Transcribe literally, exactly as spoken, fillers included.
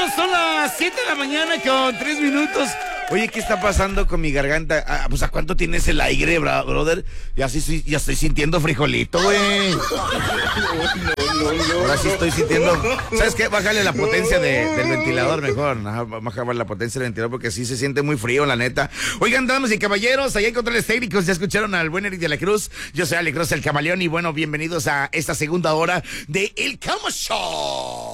son las siete de la mañana con tres minutos. Oye, ¿qué está pasando con mi garganta? Ah, pues, ¿a cuánto tienes el aire, bra- brother? Ya sí, sí, ya estoy sintiendo frijolito, güey. Ahora sí estoy sintiendo... ¿Sabes qué? Bájale la potencia de, del ventilador mejor. Ajá, bájale la potencia del ventilador porque sí se siente muy frío, la neta. Oigan, damas y caballeros, allá en controles técnicos, ya escucharon al buen Eric de la Cruz. Yo soy Alex Cross, el Camaleón, y bueno, bienvenidos a esta segunda hora de El Camo Show.